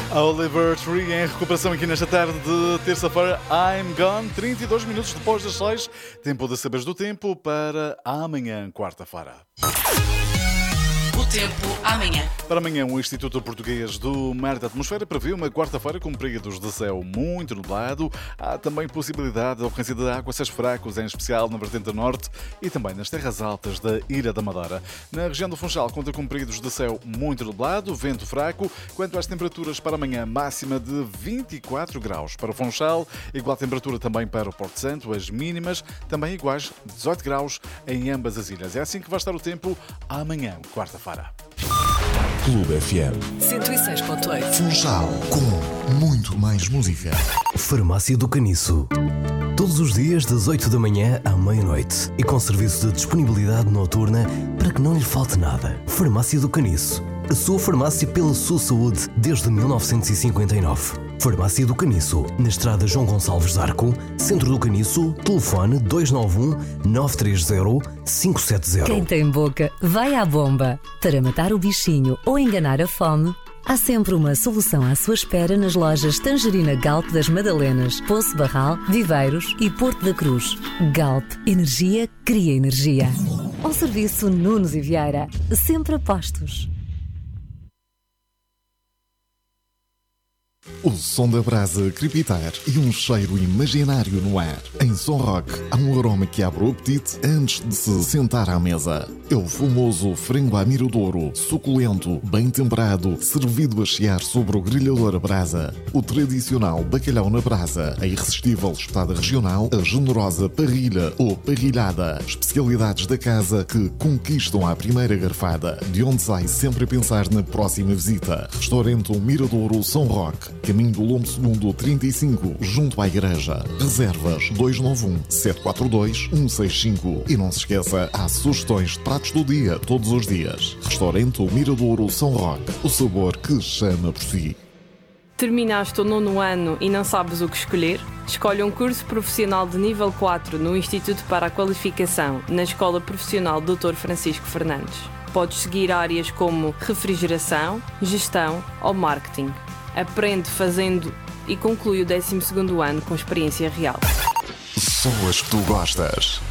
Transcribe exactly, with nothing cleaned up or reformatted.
Oliver Tree em recuperação aqui nesta tarde de terça-feira. I'm Gone, trinta e dois minutos depois das seis. Tempo de saberes do tempo para amanhã, quarta-feira. O tempo amanhã. Para amanhã, o Instituto Português do Mar e da Atmosfera prevê uma quarta-feira com períodos de céu muito nublado. Há também possibilidade de ocorrência de aguaceiros fracos, em especial na vertente norte e também nas terras altas da Ilha da Madeira. Na região do Funchal, conta com períodos de céu muito nublado, vento fraco. Quanto às temperaturas para amanhã, máxima de vinte e quatro graus para o Funchal, igual temperatura também para o Porto Santo, as mínimas também iguais, dezoito graus em ambas as ilhas. É assim que vai estar o tempo amanhã, quarta-feira. Clube F M cento e seis ponto oito. Funchal, com muito mais música. Farmácia do Caniço. Todos os dias das oito da manhã à meia-noite e com serviço de disponibilidade noturna para que não lhe falte nada. Farmácia do Caniço. A sua farmácia pela sua saúde desde mil novecentos e cinquenta e nove. Farmácia do Caniço, na estrada João Gonçalves de Arco, Centro do Caniço, telefone dois nove um, nove três zero, cinco sete zero. Quem tem boca, vai à bomba. Para matar o bichinho ou enganar a fome, há sempre uma solução à sua espera nas lojas Tangerina Galp das Madalenas, Poço Barral, Viveiros e Porto da Cruz. Galp, energia cria energia. Ao serviço Nunes e Vieira, sempre a postos. O som da brasa crepitar e um cheiro imaginário no ar. Em Som Rock há um aroma que abre o apetite antes de se sentar à mesa. É o famoso frango à miradouro, suculento, bem temperado, servido a chiar sobre o grelhador a brasa. O tradicional bacalhau na brasa, a irresistível espetada regional, a generosa parrilha ou parrilhada. Especialidades da casa que conquistam à primeira garfada, de onde sai sempre a pensar na próxima visita. Restaurante Miradouro Som Rock. Caminho do Lombo Segundo trinta e cinco, junto à igreja. Reservas dois nove um, sete quatro dois, um seis cinco. E não se esqueça, há sugestões de pratos do dia, todos os dias. Restaurante Miradouro São Roque. O sabor que chama por si. Terminaste o nono ano e não sabes o que escolher? Escolhe um curso profissional de nível quatro no Instituto para a Qualificação, na Escola Profissional doutor Francisco Fernandes. Podes seguir áreas como refrigeração, gestão ou marketing. Aprende fazendo e conclui o décimo segundo ano com experiência real. Só as que tu gostas.